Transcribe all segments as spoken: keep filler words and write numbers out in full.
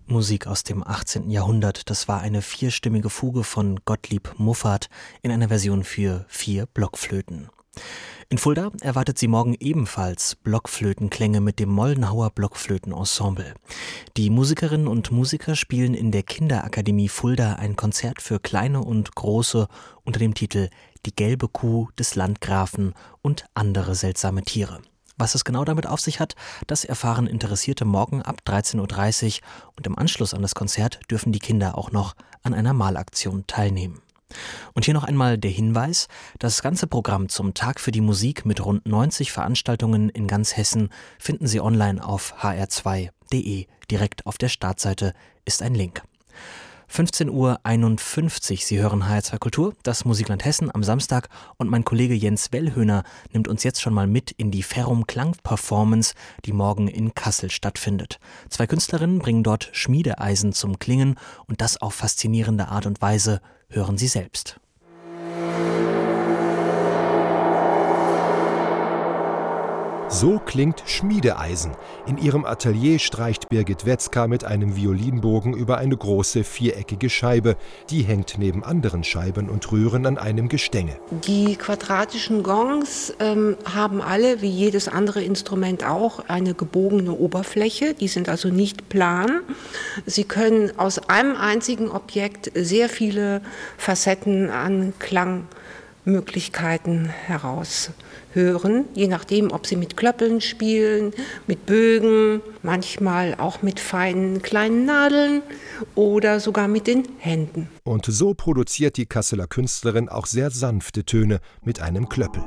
Musik aus dem achtzehnten. Jahrhundert. Das war eine vierstimmige Fuge von Gottlieb Muffat in einer Version für vier Blockflöten. In Fulda erwartet sie morgen ebenfalls Blockflötenklänge mit dem Moldenhauer Blockflötenensemble. Die Musikerinnen und Musiker spielen in der Kinderakademie Fulda ein Konzert für Kleine und Große unter dem Titel »Die gelbe Kuh des Landgrafen und andere seltsame Tiere«. Was es genau damit auf sich hat, das erfahren Interessierte morgen ab dreizehn Uhr dreißig und im Anschluss an das Konzert dürfen die Kinder auch noch an einer Malaktion teilnehmen. Und hier noch einmal der Hinweis: Das ganze Programm zum Tag für die Musik mit rund neunzig Veranstaltungen in ganz Hessen finden Sie online auf h r zwei punkt d e. Direkt auf der Startseite ist ein Link. fünfzehn Uhr einundfünfzig, Sie hören H R zwei Kultur, das Musikland Hessen am Samstag, und mein Kollege Jens Wellhöhner nimmt uns jetzt schon mal mit in die Ferrum Klang-Performance, die morgen in Kassel stattfindet. Zwei Künstlerinnen bringen dort Schmiedeeisen zum Klingen und das auf faszinierende Art und Weise. Hören Sie selbst. So klingt Schmiedeeisen. In ihrem Atelier streicht Birgit Wetzka mit einem Violinbogen über eine große viereckige Scheibe. Die hängt neben anderen Scheiben und Röhren an einem Gestänge. Die quadratischen Gongs ähm, haben alle, wie jedes andere Instrument auch, eine gebogene Oberfläche. Die sind also nicht plan. Sie können aus einem einzigen Objekt sehr viele Facetten an Klangmöglichkeiten heraus hören, je nachdem, ob sie mit Klöppeln spielen, mit Bögen, manchmal auch mit feinen kleinen Nadeln oder sogar mit den Händen. Und so produziert die Kasseler Künstlerin auch sehr sanfte Töne mit einem Klöppel.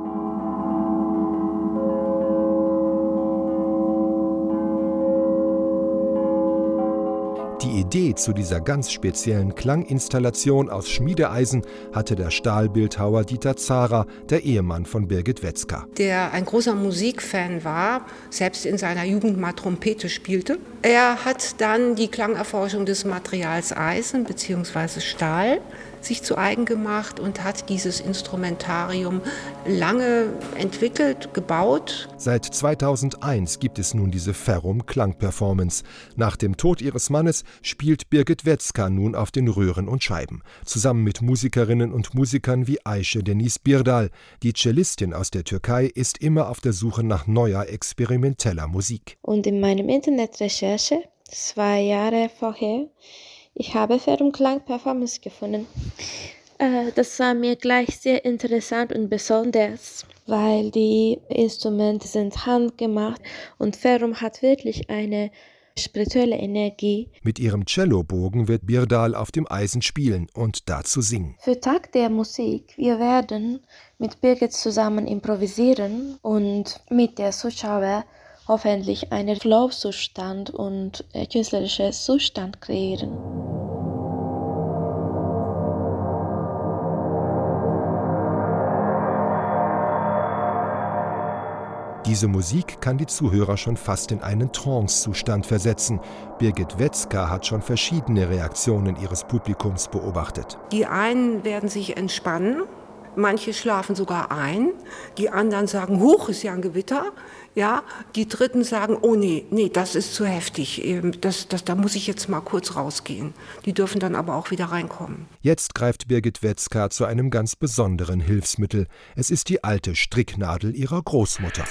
Die Idee zu dieser ganz speziellen Klanginstallation aus Schmiedeeisen hatte der Stahlbildhauer Dieter Zahrer, der Ehemann von Birgit Wetzka. Der ein großer Musikfan war, selbst in seiner Jugend mal Trompete spielte. Er hat dann die Klangerforschung des Materials Eisen bzw. Stahl sich zu eigen gemacht und hat dieses Instrumentarium lange entwickelt, gebaut. Seit zweitausendeins gibt es nun diese Ferrum Klang-Performance. Nach dem Tod ihres Mannes spielt Birgit Wetzka nun auf den Röhren und Scheiben. Zusammen mit Musikerinnen und Musikern wie Ayşe Deniz Birdal. Die Cellistin aus der Türkei ist immer auf der Suche nach neuer, experimenteller Musik. Und in meinem Internetrecherche, zwei Jahre vorher, ich habe Ferrum Klang-Performance gefunden. Äh, das war mir gleich sehr interessant und besonders, weil die Instrumente sind handgemacht und Ferrum hat wirklich eine spirituelle Energie. Mit ihrem Cellobogen wird Birdal auf dem Eisen spielen und dazu singen. Für Tag der Musik, wir werden mit Birgit zusammen improvisieren und mit der Zuschauer hoffentlich einen Flow-Zustand und äh, künstlerischen Zustand kreieren. Diese Musik kann die Zuhörer schon fast in einen Trance-Zustand versetzen. Birgit Wetzka hat schon verschiedene Reaktionen ihres Publikums beobachtet. Die einen werden sich entspannen. Manche schlafen sogar ein, die anderen sagen, huch, ist ja ein Gewitter. Ja, die Dritten sagen, oh nee, nee, das ist zu heftig, das, das, da muss ich jetzt mal kurz rausgehen. Die dürfen dann aber auch wieder reinkommen. Jetzt greift Birgit Wetzka zu einem ganz besonderen Hilfsmittel. Es ist die alte Stricknadel ihrer Großmutter.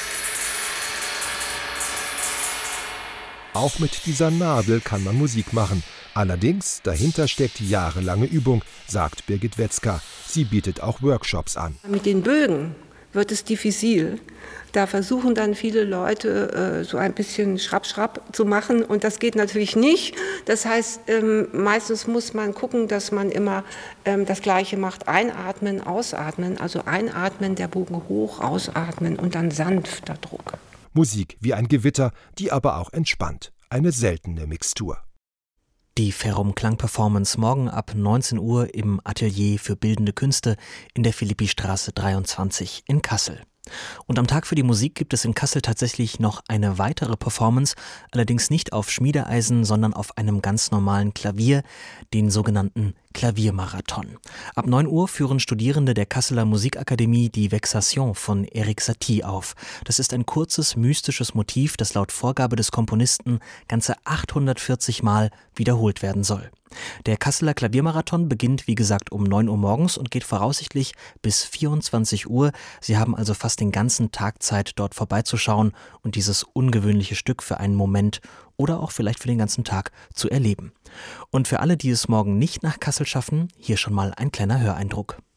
Auch mit dieser Nadel kann man Musik machen. Allerdings, dahinter steckt jahrelange Übung, sagt Birgit Wetzka. Sie bietet auch Workshops an. Mit den Bögen wird es diffizil. Da versuchen dann viele Leute äh, so ein bisschen schrapp-schrapp zu machen und das geht natürlich nicht. Das heißt, ähm, meistens muss man gucken, dass man immer ähm, das Gleiche macht. Einatmen, ausatmen, also einatmen, der Bogen hoch, ausatmen und dann sanfter Druck. Musik wie ein Gewitter, die aber auch entspannt. Eine seltene Mixtur. Die Ferrum Klang-Performance morgen ab neunzehn Uhr im Atelier für Bildende Künste in der Philippistraße dreiundzwanzig in Kassel. Und am Tag für die Musik gibt es in Kassel tatsächlich noch eine weitere Performance, allerdings nicht auf Schmiedeeisen, sondern auf einem ganz normalen Klavier, den sogenannten Klaviermarathon. Ab neun Uhr führen Studierende der Kasseler Musikakademie die Vexation von Erik Satie auf. Das ist ein kurzes, mystisches Motiv, das laut Vorgabe des Komponisten ganze achthundertvierzig Mal wiederholt werden soll. Der Kasseler Klaviermarathon beginnt, wie gesagt, um neun Uhr morgens und geht voraussichtlich bis vierundzwanzig Uhr. Sie haben also fast den ganzen Tag Zeit, dort vorbeizuschauen und dieses ungewöhnliche Stück für einen Moment oder auch vielleicht für den ganzen Tag zu erleben. Und für alle, die es morgen nicht nach Kassel schaffen, hier schon mal ein kleiner Höreindruck.